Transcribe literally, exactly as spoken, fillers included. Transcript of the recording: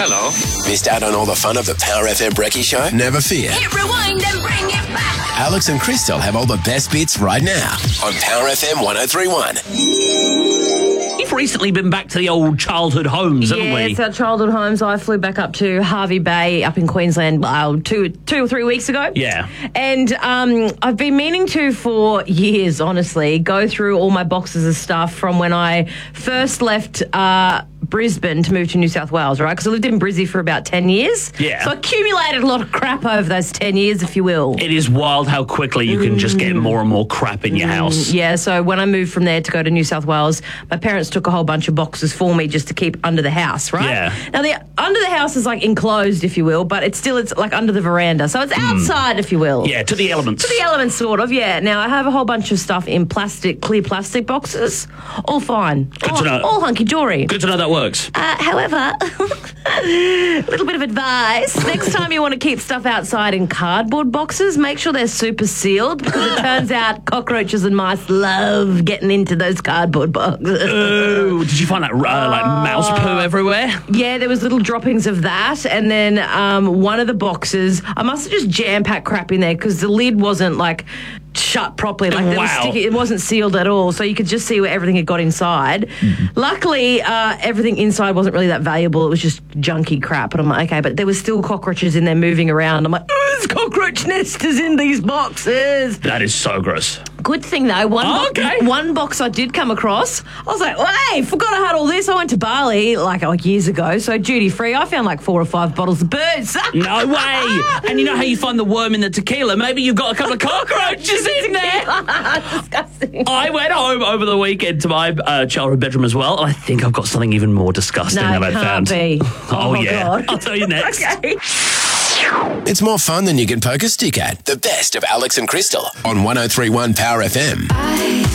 Hello. Missed out on all the fun of the Power F M Brekkie Show? Never fear. Hit rewind and bring it back. Alex and Crystal have all the best bits right now on Power F M one oh three point one. We've recently been back to the old childhood homes, haven't yeah, we? it's our childhood homes. I flew back up to Hervey Bay up in Queensland uh, two, two or three weeks ago. Yeah. And um, I've been meaning to for years, honestly, go through all my boxes of stuff from when I first left uh, Brisbane to move to New South Wales, right? Because I lived in Brizzy for about ten years. Yeah. So I accumulated a lot of crap over those ten years, if you will. It is wild how quickly you can just get more and more crap in your house. Yeah, so when I moved from there to go to New South Wales, my parents took a whole bunch of boxes for me just to keep under the house, right? Yeah. Now, the under the house is like enclosed, if you will, but it's still, it's like under the veranda. So it's outside, if you will. Yeah, to the elements. To the elements, sort of, yeah. Now, I have a whole bunch of stuff in plastic, clear plastic boxes. All fine. Good all, to know. all hunky-dory. Good to know that works. Uh, however, a little bit of advice. Next time you want to keep stuff outside in cardboard boxes, make sure they're super sealed because it turns out cockroaches and mice love getting into those cardboard boxes. Oh, did you find that uh, like mouse poo everywhere? Yeah, there was little droppings of that. And then um, one of the boxes, I must have just jam-packed crap in there because the lid wasn't like shut properly. Like there was Wow. sticky, it wasn't sealed at all, so you could just see where everything had got inside. Mm-hmm. Luckily, uh, everything inside wasn't really that valuable. It was just junky crap. And I'm like, okay, but there was still cockroaches in there moving around. I'm like, oh, there's cockroach nesters in these boxes. That is so gross. Good thing though, one, Oh, bo- okay. one box I did come across, I was like, hey, forgot I had all this. I went to Bali like, like years ago, so duty free, I found like four or five bottles of booze. No way. And you know how you find the worm in the tequila? Maybe you've got a couple of cockroaches in there. Disgusting. I went home over the weekend to my uh, childhood bedroom as well, and I think I've got something even more disgusting No, that it I can't found. be. Oh, Oh, yeah. God. I'll tell you next. Okay. It's more fun than you can poke a stick at. The best of Alex and Crystal on one oh three point one Power F M.